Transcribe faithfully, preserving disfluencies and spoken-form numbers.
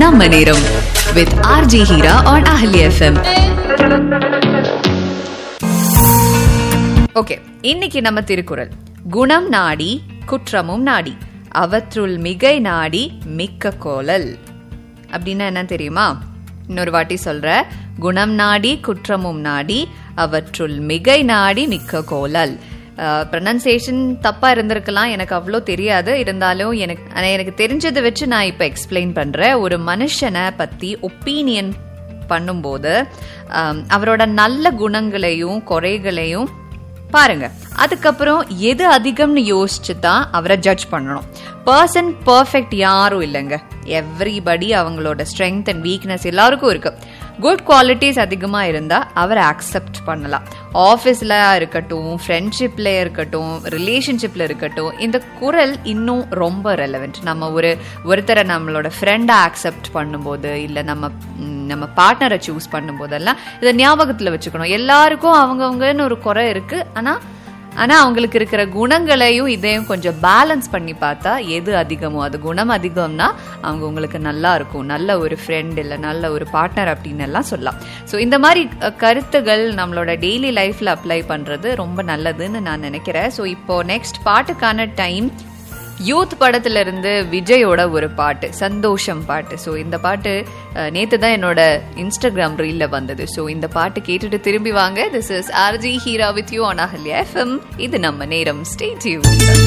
நம்ம நேரம் with R J Hira on Ahli F M. Okay, இன்னைக்கு நம்ம திருக்குறள் குணம் நாடி குற்றமும் நாடி அவற்றுள் மிகை நாடி மிக்க கோலல் அப்படின்னா என்ன தெரியுமா? இன்னொரு வாட்டி சொல்ற, குணம் நாடி குற்றமும் நாடி அவற்றுள் மிகை நாடி மிக்க கோலல். ப்ரொனன்சியேஷன் தப்பா இருந்திருக்கலாம், எனக்கு அவ்வளோ தெரியாது. இருந்தாலும் எனக்கு எனக்கு தெரிஞ்சதை வச்சு நான் இப்போ எக்ஸ்பிளைன் பண்றேன். ஒரு மனுஷனை பத்தி ஒப்பீனியன் பண்ணும்போது அவரோட நல்ல குணங்களையும் குறைகளையும் பாருங்க, அதுக்கப்புறம் எது அதிகம்னு யோசிச்சு தான் அவரை ஜட்ஜ் பண்ணணும். பர்சன் பர்ஃபெக்ட் யாரும் இல்லைங்க. எவ்ரிபடி அவங்களோட ஸ்ட்ரென்த் அண்ட் வீக்னஸ் எல்லாருக்கும் இருக்கு. குட் குவாலிட்டிஸ் அதிகமா இருந்தா அவரை அக்செப்ட் பண்ணலாம். ஆஃபீஸ்ல இருக்கட்டும், ஃப்ரெண்ட்ஷிப்ல இருக்கட்டும், ரிலேஷன்ஷிப்ல இருக்கட்டும், இந்த குறள் இன்னும் ரொம்ப ரெலவெண்ட். நம்ம ஒரு ஒருத்தரை நம்மளோட ஃப்ரெண்டை அக்செப்ட் பண்ணும்போது, இல்லை நம்ம நம்ம பார்ட்னரை சூஸ் பண்ணும் போதெல்லாம் இதை ஞாபகத்துல வச்சுக்கணும். எல்லாருக்கும் அவங்கவுங்கன்னு ஒரு குறை இருக்கு. ஆனா ஆனா அவங்களுக்கு இருக்கிற குணங்களையும் இதையும் கொஞ்சம் பேலன்ஸ் பண்ணி பார்த்தா எது அதிகமோ, அது குணம் அதிகம்னா அவங்க உங்களுக்கு நல்லா இருக்கும், நல்ல ஒரு ஃப்ரெண்ட் இல்லை நல்ல ஒரு பார்ட்னர் அப்படின்னு எல்லாம் சொல்லலாம். ஸோ இந்த மாதிரி கருத்துகள் நம்மளோட டெய்லி லைஃப்ல அப்ளை பண்றது ரொம்ப நல்லதுன்னு நான் நினைக்கிறேன். ஸோ இப்போ நெக்ஸ்ட் பாட்டுக்கான டைம் யூத் படத்துல இருந்து விஜயோட ஒரு பாட்டு, சந்தோஷம் பாட்டு. ஸோ இந்த பாட்டு நேத்து தான் என்னோட இன்ஸ்டாகிராம் ரீல்ல வந்தது. ஸோ இந்த பாட்டு கேட்டுட்டு திரும்பி வாங்க. This is RJ Heera with you on Ahalya FM. இது நம்ம நேரம். Stay tuned.